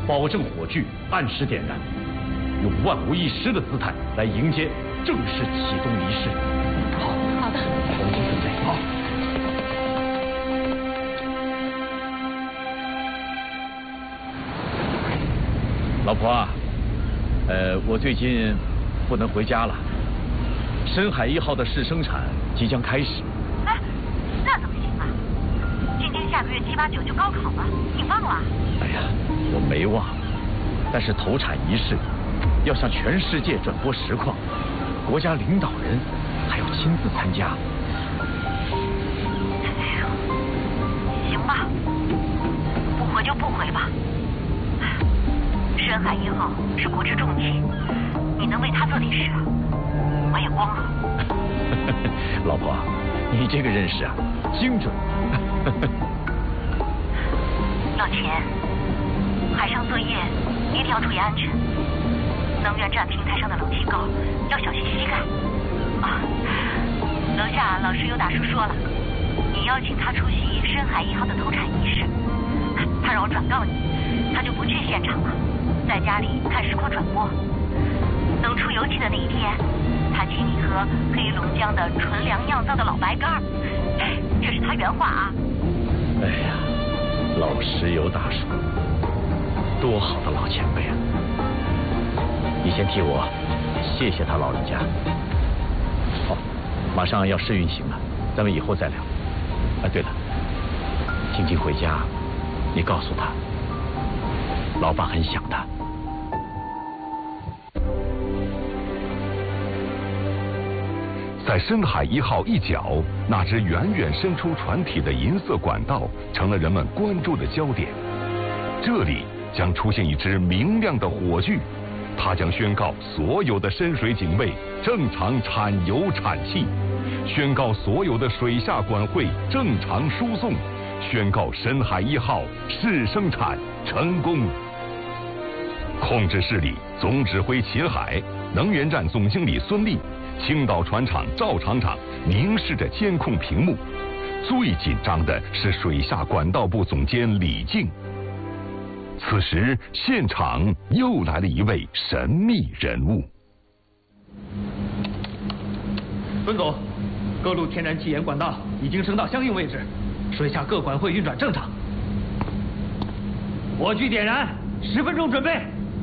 保证火炬按时点燃，用万无一失的姿态来迎接正式启动仪式。好， 好的， 重新准备。好。老婆啊，我最近不能回家了。深海1号的试生产即将开始。 哎，那怎么行啊？今天下个月7、8、9就高考了，你忘了？ 哎呀，我没忘，但是投产仪式要向全世界转播实况，国家领导人还要亲自参加。 行吧，不回就不回吧。深海1号是国之重器，你能为他做点事啊，我也光荣。 老婆，你这个认识啊，精准。 老钱，海上作业一定要注意安全。能源站平台上的楼梯高，要小心膝盖。啊，楼下老师有大叔说了，你邀请他出席深海1号的投产仪式，他让我转告你，他就不去现场了，在家里看实况转播。等出油气的那一天，他请你喝黑龙江的纯粮酿造的老白干，这是他原话啊。 哎呀，老石油大叔，多好的老前辈啊！你先替我谢谢他老人家。好，马上要试运行了，咱们以后再聊。啊，对了，静静回家，你告诉他，老爸很想他。 在深海1号一角，那只远远伸出船体的银色管道成了人们关注的焦点。这里将出现一支明亮的火炬，它将宣告所有的深水警卫正常产油产气，宣告所有的水下管会正常输送，宣告深海1号试生产成功。控制室里，总指挥秦海，能源站总经理孙立，青岛船厂赵厂长凝视着监控屏幕，最紧张的是水下管道部总监李静。此时，现场又来了一位神秘人物。 孙总，各路天然气盐管道已经升到相应位置，水下各管会运转正常。火炬点燃，10分钟准备。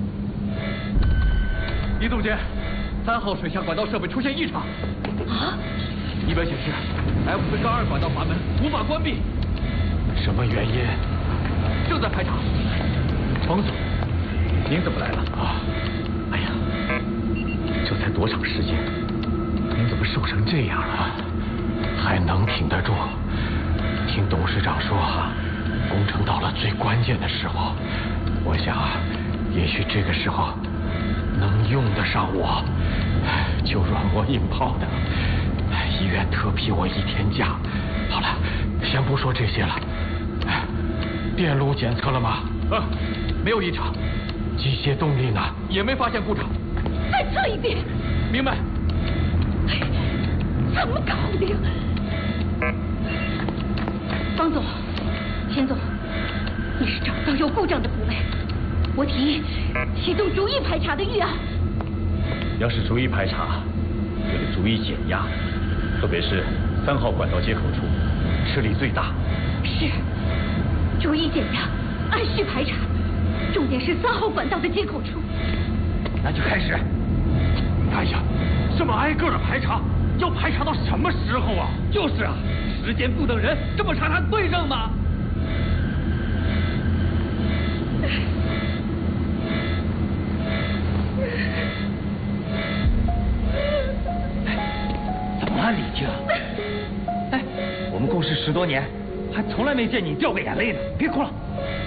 李总监，3号水下管道设备出现异常。 啊！ 仪表显示 F-2管道阀门无法关闭。 什么原因？ 正在排查。 王总，您怎么来了？啊！哎呀，这才多长时间，您怎么瘦成这样了？ 还能挺得住？听董事长说，工程到了最关键的时候，我想啊，也许这个时候能用得上我。就软磨硬泡的，医院特批我1天假。好了，先不说这些了。电路检测了吗？ 没有异常。 机械动力呢？ 也没发现故障。 再测一遍。 明白。 怎么搞的？方总，钱总，你是找不到有故障的部位，我提议启动逐一排查的预案。 要是逐一排查，就得逐一减压，特别是3号管道接口处，吃力最大。 是，逐一减压，按序排查，重点是3号管道的接口处。 那就开始。哎呀，这么挨个的排查，要排查到什么时候啊？就是啊，时间不等人，这么查查对上吗？怎么了，李静？哎，我们共事10多年，还从来没见你掉过眼泪呢。别哭了，